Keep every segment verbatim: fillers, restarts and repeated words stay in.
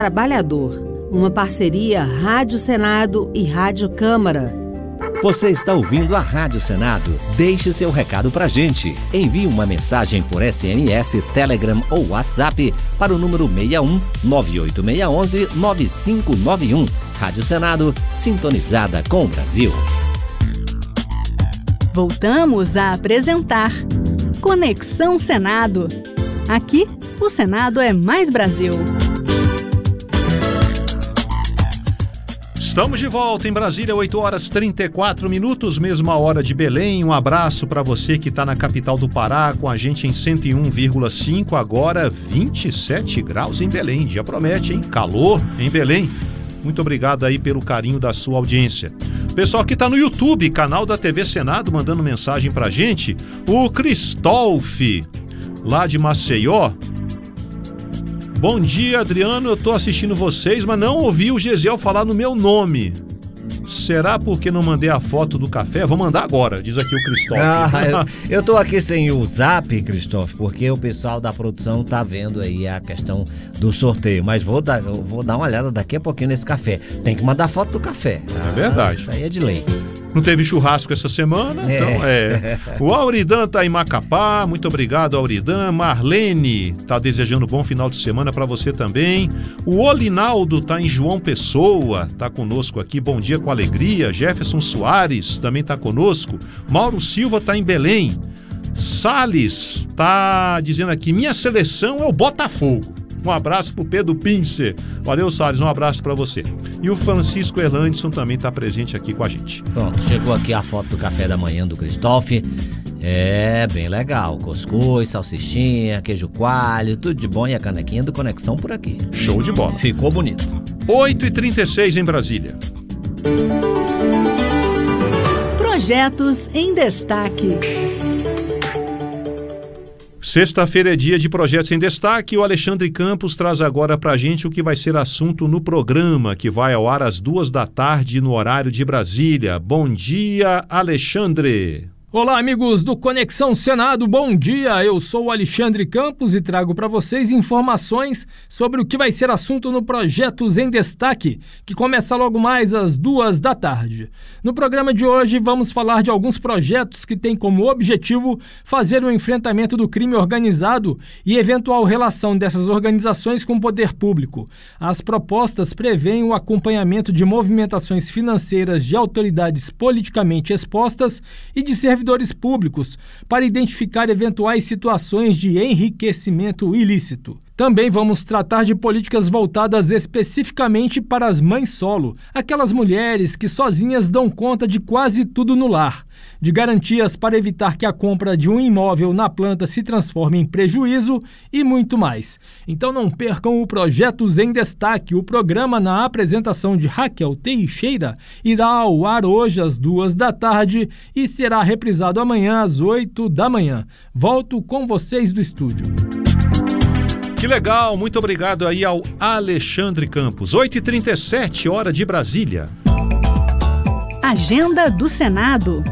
Trabalhador, uma parceria Rádio Senado e Rádio Câmara. Você está ouvindo a Rádio Senado? Deixe seu recado pra gente. Envie uma mensagem por S M S, Telegram ou WhatsApp para o número seis um nove oito seis um um nove cinco nove um. Rádio Senado, sintonizada com o Brasil. Voltamos a apresentar Conexão Senado. Aqui, o Senado é mais Brasil. Estamos de volta em Brasília, oito horas e trinta e quatro minutos, mesma hora de Belém. Um abraço para você que está na capital do Pará, com a gente em cento e um vírgula cinco, agora vinte e sete graus em Belém. Dia promete, hein? Calor em Belém. Muito obrigado aí pelo carinho da sua audiência. Pessoal que está no YouTube, canal da T V Senado, mandando mensagem pra gente. O Cristófe, lá de Maceió. Bom dia, Adriano, eu tô assistindo vocês, mas não ouvi o Gesiel falar no meu nome. Será porque não mandei a foto do café? Vou mandar agora, diz aqui o Cristófe. Ah, eu, eu tô aqui sem o zap, Cristófe, porque o pessoal da produção tá vendo aí a questão do sorteio. Mas vou dar, vou dar uma olhada daqui a pouquinho nesse café. Tem que mandar foto do café. É ah, verdade. Isso aí é de lei. Não teve churrasco essa semana, é. Então é. O Auridan tá em Macapá, muito obrigado, Auridan. Marlene tá desejando bom final de semana para você também. O Olinaldo tá em João Pessoa, tá conosco aqui, bom dia com alegria. Jefferson Soares também tá conosco. Mauro Silva tá em Belém. Salles tá dizendo aqui, minha seleção é o Botafogo. Um abraço pro Pedro Pincer. Valeu, Salles, um abraço pra você. E o Francisco Erlandson também tá presente aqui com a gente. Pronto, chegou aqui a foto do café da manhã do Cristófe. É, bem legal. Cuscuz, salsichinha, queijo coalho, tudo de bom, e a canequinha do Conexão por aqui. Show de bola. Ficou bonito. oito e trinta e seis em Brasília. Projetos em destaque. Sexta-feira é dia de Projetos em Destaque. O Alexandre Campos traz agora pra gente o que vai ser assunto no programa, que vai ao ar às duas da tarde no horário de Brasília. Bom dia, Alexandre. Olá, amigos do Conexão Senado, bom dia! Eu sou o Alexandre Campos e trago para vocês informações sobre o que vai ser assunto no Projetos em Destaque, que começa logo mais às duas da tarde. No programa de hoje vamos falar de alguns projetos que têm como objetivo fazer o enfrentamento do crime organizado e eventual relação dessas organizações com o poder público. As propostas prevêem o acompanhamento de movimentações financeiras de autoridades politicamente expostas e de servidores servidores públicos para identificar eventuais situações de enriquecimento ilícito. Também vamos tratar de políticas voltadas especificamente para as mães solo, aquelas mulheres que sozinhas dão conta de quase tudo no lar, de garantias para evitar que a compra de um imóvel na planta se transforme em prejuízo e muito mais. Então não percam o Projetos em Destaque. O programa, na apresentação de Raquel Teixeira, irá ao ar hoje às duas da tarde e será reprisado amanhã às oito da manhã. Volto com vocês do estúdio. Que legal, muito obrigado aí ao Alexandre Campos. oito e trinta e sete, hora de Brasília. Agenda do Senado.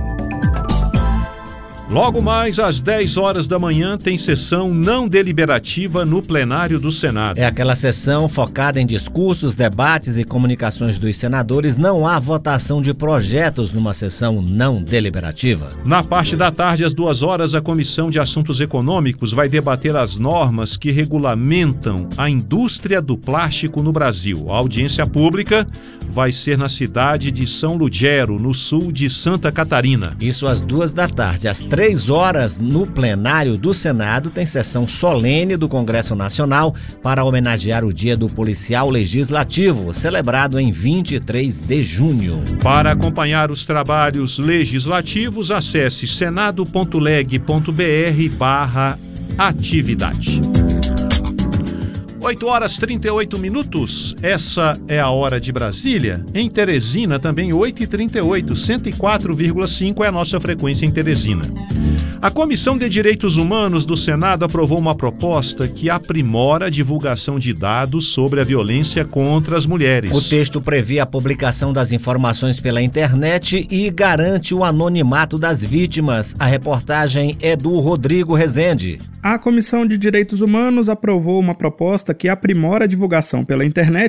Logo mais às dez horas da manhã tem sessão não deliberativa no plenário do Senado. É aquela sessão focada em discursos, debates e comunicações dos senadores. Não há votação de projetos numa sessão não deliberativa. Na parte da tarde, às duas horas, a Comissão de Assuntos Econômicos vai debater as normas que regulamentam a indústria do plástico no Brasil. A audiência pública vai ser na cidade de São Lugero, no sul de Santa Catarina. Isso às duas da tarde. Às três horas, no plenário do Senado, tem sessão solene do Congresso Nacional para homenagear o Dia do Policial Legislativo, celebrado em vinte e três de junho. Para acompanhar os trabalhos legislativos, acesse senado.leg.br barra atividade. oito horas e trinta e oito minutos, essa é a hora de Brasília. Em Teresina também oito e trinta e oito, cento e quatro vírgula cinco é a nossa frequência em Teresina. A Comissão de Direitos Humanos do Senado aprovou uma proposta que aprimora a divulgação de dados sobre a violência contra as mulheres. O texto prevê a publicação das informações pela internet e garante o anonimato das vítimas. A reportagem é do Rodrigo Rezende. A Comissão de Direitos Humanos aprovou uma proposta proposta que aprimora a divulgação pela internet